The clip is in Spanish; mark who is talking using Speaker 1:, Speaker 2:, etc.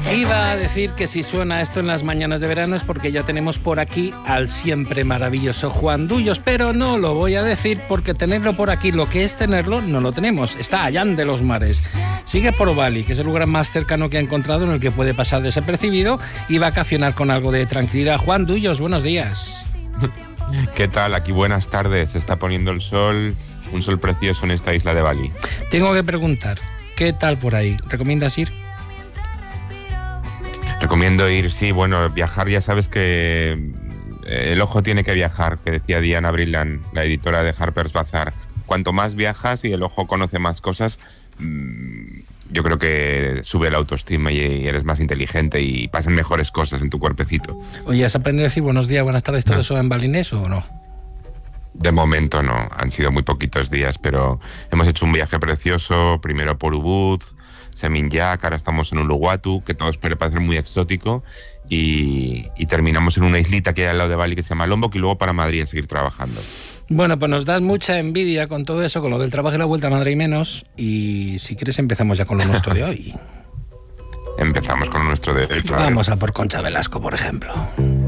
Speaker 1: Iba a decir que si suena esto en las mañanas de verano es porque ya tenemos por aquí al siempre maravilloso Juan Dullos, pero no lo voy a decir porque tenerlo por aquí, lo que es tenerlo, no lo tenemos. Está allá de los mares. Sigue por Bali, que es el lugar más cercano que ha encontrado en el que puede pasar desapercibido y vacacionar con algo de tranquilidad. Juan Dullos, buenos días.
Speaker 2: ¿Qué tal? Aquí buenas tardes. Se está poniendo el sol, un sol precioso en esta isla de Bali.
Speaker 1: Tengo que preguntar, ¿qué tal por ahí? ¿Recomiendas ir?
Speaker 2: Recomiendo ir, sí, bueno, viajar, ya sabes que el ojo tiene que viajar, que decía Diana Brilland, la editora de Harper's Bazaar. Cuanto más viajas y el ojo conoce más cosas, yo creo que sube la autoestima y eres más inteligente y pasan mejores cosas en tu cuerpecito.
Speaker 1: Oye, ¿has aprendido a decir buenos días, buenas tardes, todo eso en balinés o no?
Speaker 2: De momento no, han sido muy poquitos días, pero hemos hecho un viaje precioso, primero por Ubud, Seminyak, ahora estamos en Uluwatu, que todo puede parecer muy exótico, y terminamos en una islita que hay al lado de Bali que se llama Lombok, y luego para Madrid a seguir trabajando.
Speaker 1: Bueno, pues nos das mucha envidia con todo eso, con lo del trabajo y la vuelta a Madrid y menos, y si quieres empezamos ya con lo nuestro de hoy.
Speaker 2: Empezamos con lo nuestro de hoy.
Speaker 1: Vamos a por Concha Velasco, por ejemplo.